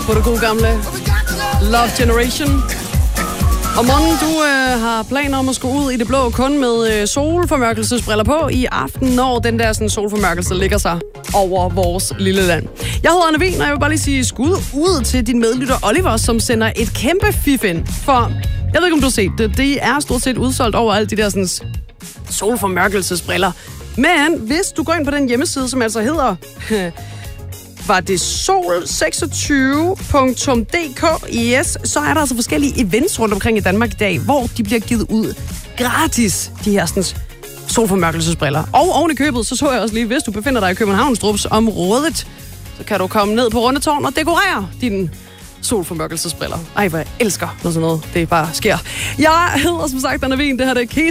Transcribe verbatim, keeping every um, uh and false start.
på det gode gamle Love Generation. Og morgen, du øh, har planer om at skulle ud i det blå kun med øh, solformørkelsesbriller på i aften, når den der sådan, solformørkelse ligger sig over vores lille land. Jeg hedder Anne Wien, og jeg vil bare lige sige skud ud til din medlytter Oliver, som sender et kæmpe fif ind. For jeg ved ikke, om du har set det. Det er stort set udsolgt over alle de der sådan, solformørkelsesbriller. Men hvis du går ind på den hjemmeside, som altså hedder... var det sol seksogtyve punktum d k, yes, så er der altså forskellige events rundt omkring i Danmark i dag, hvor de bliver givet ud gratis, de her sådan, solformørkelsesbriller. Og oven i købet, så så jeg også lige, hvis du befinder dig i Københavnstrups området, så kan du komme ned på Rundetårn og dekorere dine solformørkelsesbriller. Ej, hvor jeg elsker, når sådan noget det bare sker. Jeg hedder som sagt Anne Wien, det her det er